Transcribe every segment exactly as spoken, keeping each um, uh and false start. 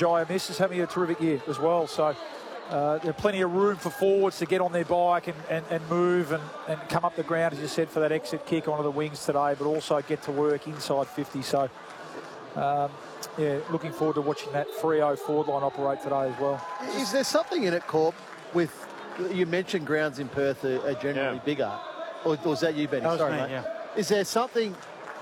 Jaya Miss is having a terrific year as well. So uh, there's plenty of room for forwards to get on their bike and, and, and move and, and come up the ground, as you said, for that exit kick onto the wings today, but also get to work inside fifty. So, um, yeah, looking forward to watching that Freo forward line operate today as well. Is there something in it, Corb, with, you mentioned grounds in Perth are, are generally yeah. bigger, or, or was that you, Benny? That was Sorry, me, mate. yeah. Is there something,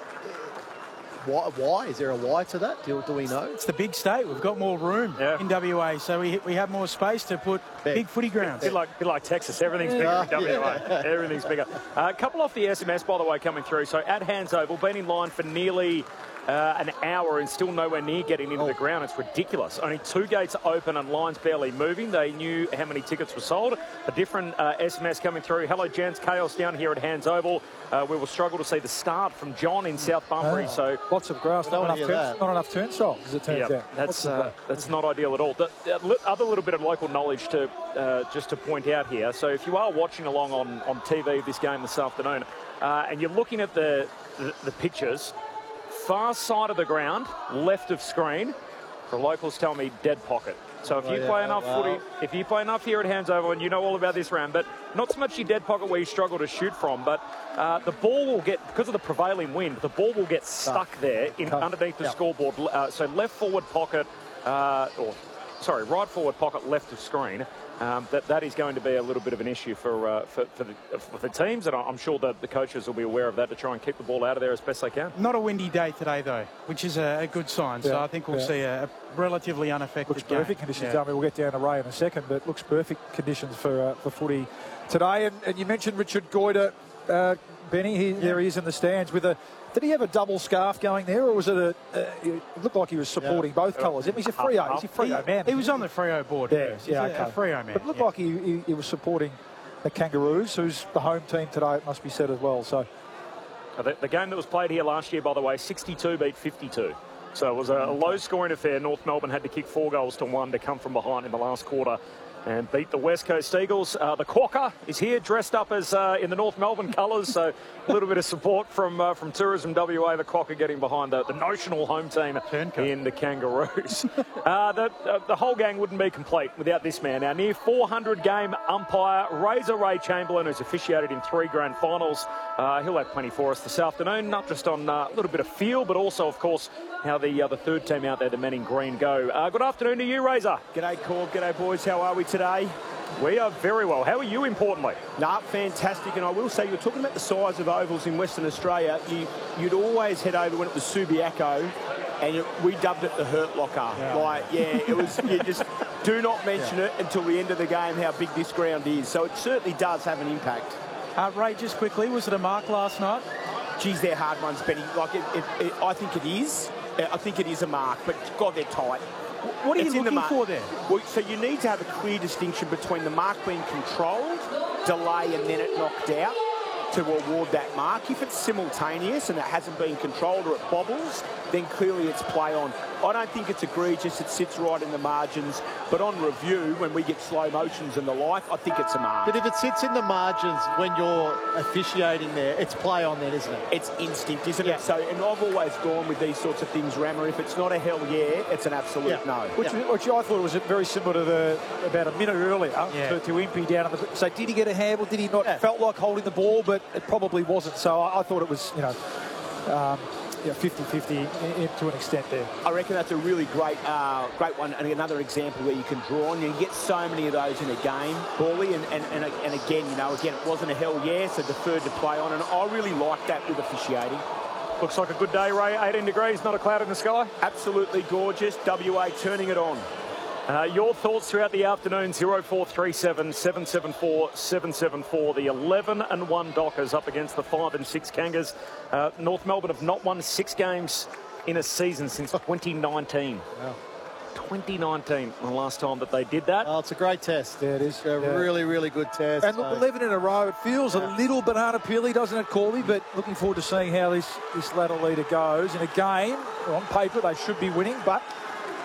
why, why? Is there a why to that? Do, do we know? It's the big state. We've got more room yeah. in W A, so we we have more space to put big, big footy grounds. A bit like, bit like Texas, everything's bigger Yeah. in W A. Yeah. Everything's bigger. A uh, couple off the S M S, by the way, coming through. So at Hands Oval, been in line for nearly uh, an hour and still nowhere near getting into oh. the ground. It's ridiculous. Only two gates open and lines barely moving. They knew how many tickets were sold. A different uh, S M S coming through. Hello, gents. Chaos down here at Hands Oval. Uh, we will struggle to see the start from John in South Bunbury. Oh, so lots of grass, not enough, turn, not enough turnstiles, as it turns yeah, out. that's uh, that's not ideal at all. The, the li- other little bit of local knowledge to uh, just to point out here. So if you are watching along on, on T V this game this afternoon, uh, and you're looking at the, the the pictures, far side of the ground, left of screen, the locals tell me dead pocket. So if Oh, you yeah, play oh, enough wow. footy, if you play enough here at Hands Oval, and you know all about this round, but not so much your dead pocket where you struggle to shoot from, but uh, the ball will get, because of the prevailing wind, the ball will get stuck there in Tough. underneath the Yep. scoreboard. Uh, so left forward pocket, uh, or sorry, right forward pocket, left of screen. Um, that that is going to be a little bit of an issue for uh, for, for, the, for the teams, and I'm sure that the coaches will be aware of that to try and keep the ball out of there as best they can. Not a windy day today, though, which is a, a good sign. So Yeah, I think we'll yeah. see a, a relatively unaffected Looks game. perfect conditions. Yeah. I mean, we'll get down to Ray in a second, but looks perfect conditions for uh, for footy today. And, and you mentioned Richard Goyder, uh, Benny. He, yeah. There he is in the stands with a. Did he have a double scarf going there, or was it a? Uh, it looked like he was supporting yeah. both colours. He's a Freo. He's a Freo man. He was on the Freo board. Yeah, He's yeah, a, okay. a Freo man. But it looked yeah. like he, he, he was supporting the Kangaroos, who's the home team today. It must be said as well. So. The, the game that was played here last year, by the way, sixty-two beat fifty-two. So it was a, a low-scoring affair. North Melbourne had to kick four goals to one to come from behind in the last quarter and beat the West Coast Eagles. Uh, the Quokka is here, dressed up as uh, in the North Melbourne colours, so a little bit of support from uh, from Tourism W A. The Quokka getting behind the, the notional home team Turncoat. in the Kangaroos. uh, the, uh, the whole gang wouldn't be complete without this man. Our near four hundred game umpire, Razor Ray Chamberlain, who's officiated in three grand finals. Uh, he'll have plenty for us this afternoon, not just on uh, a little bit of feel, but also, of course, how the uh, the third team out there, the men in green, go. Uh, good afternoon to you, Razor. G'day, Corb. G'day, boys. How are we today? We are very well. How are you, importantly? Nah, fantastic. And I will say, you were talking about the size of ovals in Western Australia. You, you'd always head over when it was Subiaco, and you, we dubbed it the Hurt Locker. Yeah. Like, yeah, it was. You just do not mention Yeah. it until the end of the game how big this ground is. So it certainly does have an impact. Uh, Ray, just quickly, was it a mark last night? Geez, they're hard ones, Benny. Like, it, it, it, I think it is. I think it is a mark, but God, they're tight. What are It's you in the looking mark. for there? Well, so you need to have a clear distinction between the mark being controlled, delay, and then it knocked out to award that mark. If it's simultaneous and it hasn't been controlled or it bobbles, then clearly it's play on. I don't think it's egregious. It sits right in the margins. But on review, when we get slow motions and the like, I think it's a mark. But if it sits in the margins when you're officiating there, it's play on then, isn't it? It's instinct, isn't Yeah. it? So, and I've always gone with these sorts of things, Rammer. If it's not a hell yeah, it's an absolute Yeah. no. Which, which I thought was very similar to the about a minute earlier Yeah. to, to Impey down at the. So did he get a handle? Did he not? Yeah. Felt like holding the ball, but it probably wasn't. So I, I thought it was, you know, um, yeah, fifty fifty in, in, to an extent there. I reckon that's a really great uh, great one, and another example where you can draw on. You get so many of those in a game, Bally, and, and, and, and again, you know, again, it wasn't a hell yeah, so deferred to play on, and I really like that with officiating. Looks like a good day, Ray. eighteen degrees, not a cloud in the sky. Absolutely gorgeous. W A turning it on. Uh, your thoughts throughout the afternoon, zero four three seven, seven seven four, seven seven four. The eleven and one Dockers up against the five and six Kangas. Uh, North Melbourne have not won six games in a season since twenty nineteen. Wow. twenty nineteen, the last time that they did that. Oh, it's a great test. Yeah, it is. A Yeah. really, really good test. And look, Uh, eleven in a row. It feels a little banana peely, doesn't it, Corby? But looking forward to seeing how this, this ladder leader goes. In a game, on paper, they should be winning, but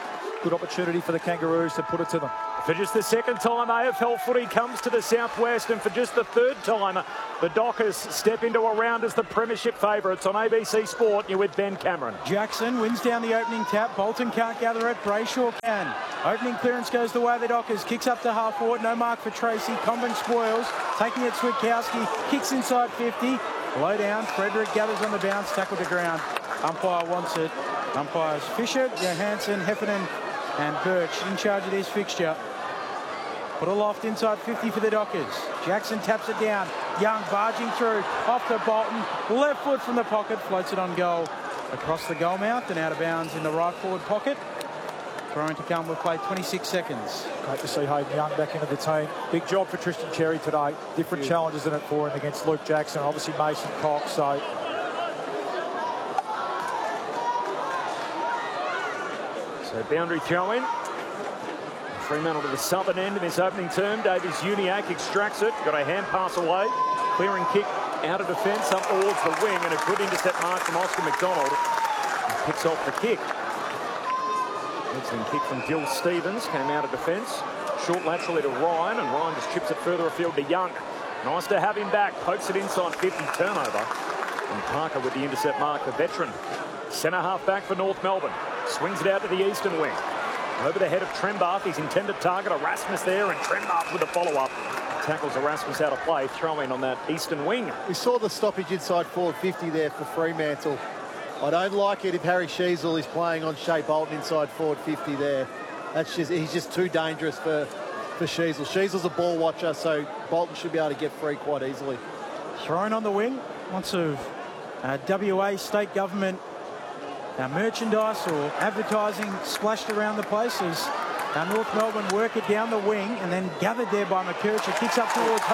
good opportunity for the Kangaroos to put it to them. For just the second time, A F L footy comes to the southwest, and for just the third time, the Dockers step into a round as the premiership favourites on A B C Sport. You're with Ben Cameron. Jackson wins down the opening tap. Bolton can't gather it. Brayshaw can. Opening clearance goes the way of the Dockers. Kicks up to half forward. No mark for Tracy. Comben spoils. Taking it, Switkowski. Kicks inside fifty. Low down. Frederick gathers on the bounce. Tackle to ground. Umpire wants it. Umpires Fisher, Johansson, Heffernan and Birch in charge of this fixture. Put aloft inside fifty for the Dockers. Jackson taps it down. Young barging through. Off to Bolton. Left foot from the pocket. Floats it on goal. Across the goal mouth and out of bounds in the right forward pocket. Throwing to come. We've played twenty-six seconds. Great to see Hayden Young back into the team. Big job for Tristan Cherry today. Different yeah. challenges in it for him against Luke Jackson. Obviously Mason Cox. So So boundary throw in. Fremantle to the southern end in this opening term. Davies Uniacke extracts it. Got a hand pass away. Clearing kick out of defence up towards the wing, and a good intercept mark from Oscar McDonald. He picks off the kick. Excellent kick from Gil Stevens. Came out of defence. Short laterally to Ryan, and Ryan just chips it further afield to Young. Nice to have him back. Pokes it inside fifty. Turnover. And Parker with the intercept mark, the veteran. Centre half back for North Melbourne. Swings it out to the eastern wing. Over the head of Trembath, his intended target, Erasmus there, and Trembath with the follow-up. Tackles Erasmus out of play, throw in on that eastern wing. We saw the stoppage inside forward fifty there for Fremantle. I don't like it if Harry Sheasel is playing on Shea Bolton inside forward fifty there. That's just he's just too dangerous for, for Sheasel. Sheasel's a ball watcher, so Bolton should be able to get free quite easily. Thrown on the wing. Lots of uh, W A state government Now, merchandise or advertising splashed around the place as North Melbourne work it down the wing and then gathered there by McKercher. Kicks up towards